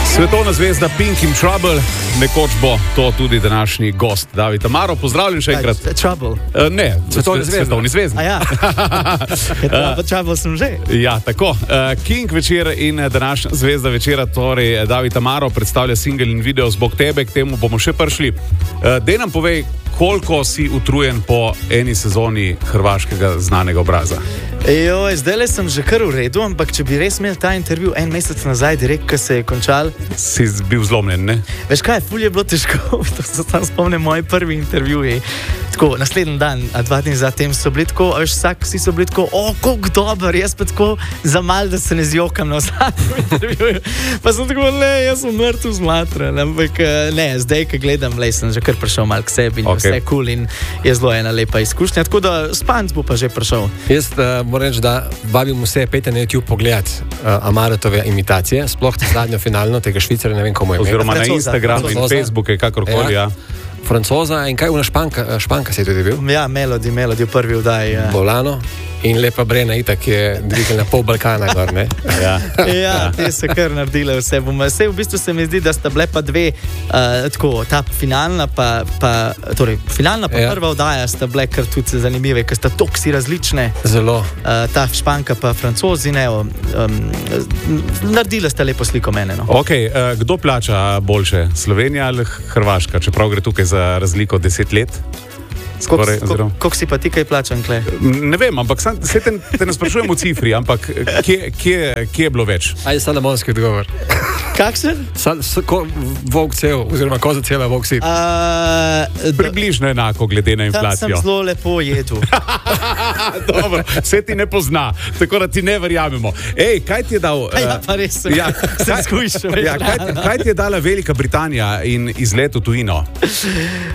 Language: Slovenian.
Svetovna zvezda Pink in Trouble, nekoč bo to tudi današnji gost David Amaro. Pozdravljen še enkrat. Trouble? Ne, Svetovni zvezda. Ja, pa Trouble sem že. Ja, tako. King večer in današnja zvezda večera, torej David Amaro predstavlja single in video Zbog tebe, k temu bomo še prišli. Dej nam povej, koliko si utrujen po eni sezoni hrvaškega znanega obraza? Zdaj sem že kar v redu, ampak če bi res imel ta intervju en mesec nazaj, direkt, ko se je končal. Si bil zlomljen, ne? Veš kaj, ful je bilo težko, to se tam spomnim moji prvi intervjuji. Tako, naslednji dan, a 2 dni zatem so bili tako, vsi so bili tako, koliko dober, jaz pa tako za mal, da se ne zjokam na vsakem intervjuju. Pa sem tako, jaz sem mrtev zmatran, ampak ne, zdaj, ko gledam, sem že kar prišel mal k sebi in vse cool in je zelo ena lepa izkušnja, tako da spanc bo pa že prišel. Jaz moram reči, da vabim vse, pejte na YouTube pogledati Amarotove imitacije, sploh zadnjo finalno tega Švicarja, ne vem komu je. Oziroma na Instagramu in Facebooku, kakorkoli, ja. Francoza in kaj, Španka se je tudi bil? Ja, Melody v prvi vdaji. Ja. Bolano in Lepa Brena itak je dvignila pol Balkana gor, ne? Ja, te so kar naredile vse. V bistvu se mi zdi, da sta bile pa dve, tako, ta finalna finalna pa prva vdaja sta bile kar tudi zanimive, ker sta toksi različne. Zelo. Ta Španka pa Francozi, ne, naredile sta lepo sliko mene, no. Ok, kdo plača boljše, Slovenija ali Hrvaška, čeprav gre tukaj za razliko 10 let? Koliko si pa ti kaj plačan, Kle? Ne vem, ampak te ne sprašujem v cifri, ampak kje je bilo več? Ajde salamonski odgovor. Kakšen? Volk cel, oziroma koza cela volk sit. Približno enako, glede na inflacijo. Tam sem zelo lepo jedel. Dobro, vse ti ne pozna, tako da ti ne verjamemo. Ej, kaj ti je dal... Ja, pa res sem. Kaj ti je dala Velika Britanija in izlet v tujino?